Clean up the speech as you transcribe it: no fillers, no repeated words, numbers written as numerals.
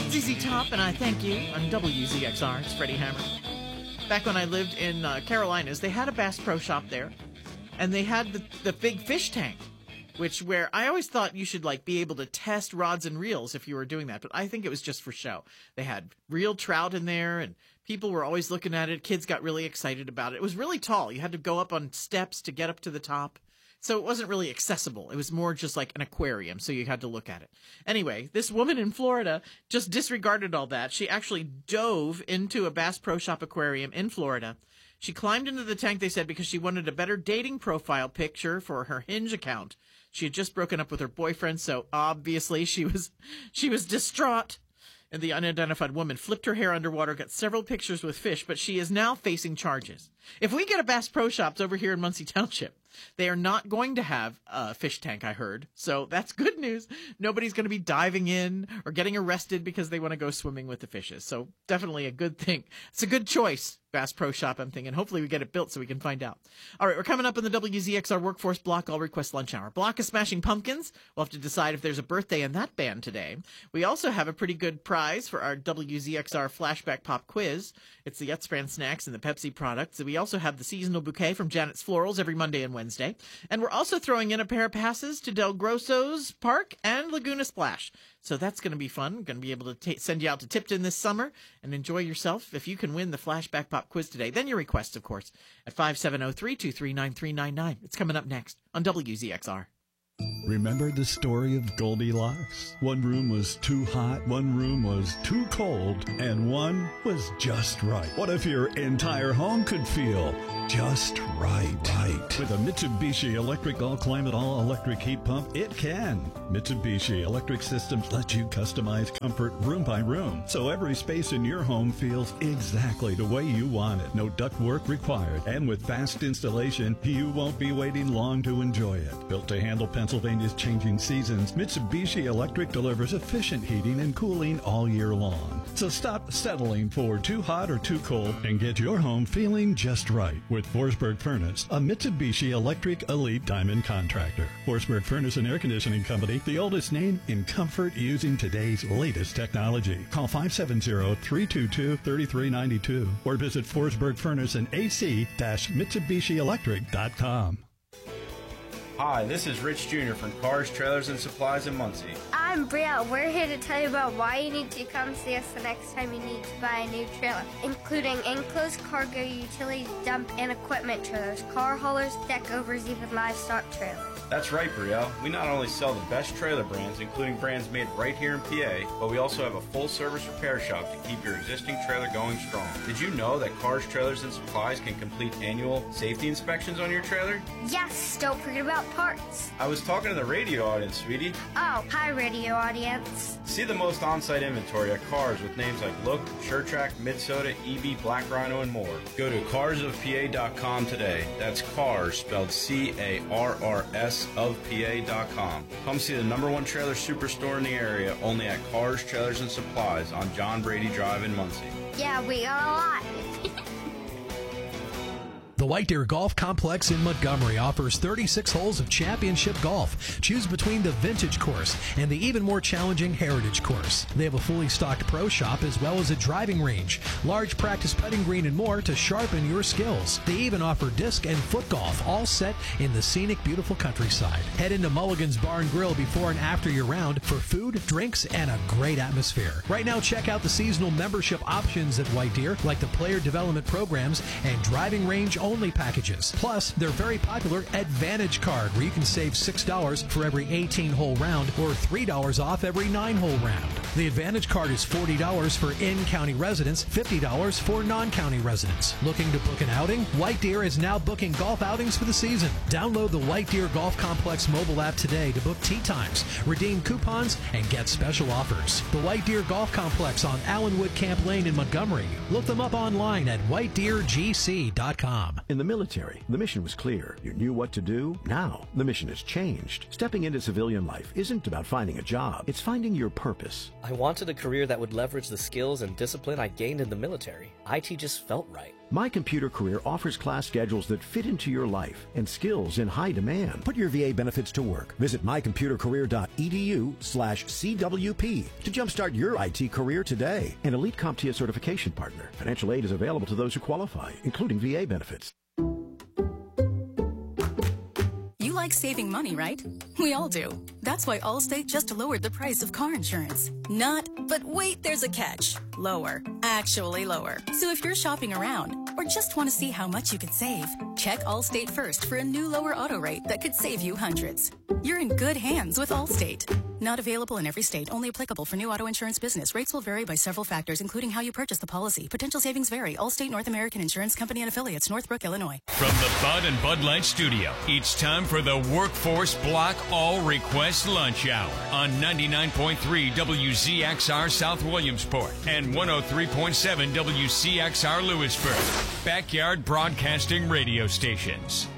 ZZ Top, and I thank you on WZXR. It's Freddie Hammer. Back when I lived in Carolinas, they had a Bass Pro Shop there, and they had the big fish tank, where I always thought you should be able to test rods and reels if you were doing that, but I think it was just for show. They had real trout in there, and people were always looking at it. Kids got really excited about it. It was really tall. You had to go up on steps to get up to the top. So it wasn't really accessible. It was more just like an aquarium, so you had to look at it. Anyway, this woman in Florida just disregarded all that. She actually dove into a Bass Pro Shop aquarium in Florida. She climbed into the tank, they said, because she wanted a better dating profile picture for her Hinge account. She had just broken up with her boyfriend, so obviously she was distraught. And the unidentified woman flipped her hair underwater, got several pictures with fish, but she is now facing charges. If we get a Bass Pro Shops over here in Muncie Township, they are not going to have a fish tank, I heard. So that's good news. Nobody's going to be diving in or getting arrested because they want to go swimming with the fishes. So definitely a good thing. It's a good choice, Bass Pro Shop, I'm thinking. Hopefully we get it built so we can find out. All right, we're coming up in the WZXR Workforce Block All Request Lunch Hour. Block of Smashing Pumpkins. We'll have to decide if there's a birthday in that band today. We also have a pretty good prize for our WZXR Flashback Pop Quiz. It's the Utz brand snacks and the Pepsi products. We also have the seasonal bouquet from Janet's Florals every Monday and Wednesday. And we're also throwing in a pair of passes to Del Grosso's Park and Laguna Splash. So that's going to be fun. Going to be able to send you out to Tipton this summer and enjoy yourself. If you can win the Flashback Pop Quiz today, then your request, of course, at 570-323-9399. It's coming up next on WZXR. Remember the story of Goldilocks? One room was too hot, one room was too cold, and one was just right. What if your entire home could feel just right? With a Mitsubishi electric all-climate, all-electric heat pump, it can. Mitsubishi Electric Systems let you customize comfort room by room, so every space in your home feels exactly the way you want it. No ductwork required, and with fast installation, you won't be waiting long to enjoy it. Built to handle Pennsylvania's changing seasons, Mitsubishi Electric delivers efficient heating and cooling all year long. So stop settling for too hot or too cold and get your home feeling just right with Forsberg Furnace, a Mitsubishi Electric Elite Diamond contractor. Forsberg Furnace and Air Conditioning Company, the oldest name in comfort using today's latest technology. Call 570-322-3392 or visit Forsberg Furnace and AC-MitsubishiElectric.com. Hi, this is Rich Jr. from Cars, Trailers, and Supplies in Muncie. I'm Brielle. We're here to tell you about why you need to come see us the next time you need to buy a new trailer, including enclosed cargo, utility dump, and equipment trailers, car haulers, deck overs, even livestock trailers. That's right, Brielle. We not only sell the best trailer brands, including brands made right here in PA, but we also have a full-service repair shop to keep your existing trailer going strong. Did you know that Cars, Trailers, and Supplies can complete annual safety inspections on your trailer? Yes, don't forget about parts. I was talking to the radio audience, sweetie. Oh, hi, radio audience. See the most on-site inventory at Cars with names like Look, SureTrack, Midsoda, EB, Black Rhino, and more. Go to carsofpa.com today. That's Cars, spelled C-A-R-R-S of PA.com. Come see the #1 trailer superstore in the area, only at Cars, Trailers, and Supplies on John Brady Drive in Muncie. Yeah, we got a lot. The White Deer Golf Complex in Montgomery offers 36 holes of championship golf. Choose between the Vintage course and the even more challenging Heritage course. They have a fully stocked pro shop as well as a driving range, large practice putting green, and more to sharpen your skills. They even offer disc and foot golf, all set in the scenic, beautiful countryside. Head into Mulligan's Bar and Grill before and after your round for food, drinks, and a great atmosphere. Right now, check out the seasonal membership options at White Deer, like the player development programs and driving range only packages. Plus, their very popular Advantage card, where you can save $6 for every 18-hole round or $3 off every 9-hole round. The Advantage card is $40 for in-county residents, $50 for non-county residents. Looking to book an outing? White Deer is now booking golf outings for the season. Download the White Deer Golf Complex mobile app today to book tee times, redeem coupons, and get special offers. The White Deer Golf Complex on Allenwood Camp Lane in Montgomery. Look them up online at whitedeergc.com. In the military, the mission was clear. You knew what to do. Now, the mission has changed. Stepping into civilian life isn't about finding a job. It's finding your purpose. I wanted a career that would leverage the skills and discipline I gained in the military. IT just felt right. My Computer Career offers class schedules that fit into your life and skills in high demand. Put your VA benefits to work. Visit mycomputercareer.edu/CWP to jumpstart your IT career today. An Elite CompTIA certification partner. Financial aid is available to those who qualify, including VA benefits. You like saving money, right? We all do. That's why Allstate just lowered the price of car insurance. Not, but wait, there's a catch. Lower. Actually lower. So if you're shopping around or just want to see how much you could save, check Allstate first for a new lower auto rate that could save you hundreds. You're in good hands with Allstate. Not available in every state. Only applicable for new auto insurance business. Rates will vary by several factors, including how you purchase the policy. Potential savings vary. Allstate North American Insurance Company and Affiliates, Northbrook, Illinois. From the Bud and Bud Light Studio, it's time for the Workforce Block All Request Lunch Hour on 99.3 WZXR South Williamsport and 103.7 WCXR Lewisburg. Backyard Broadcasting Radio Stations.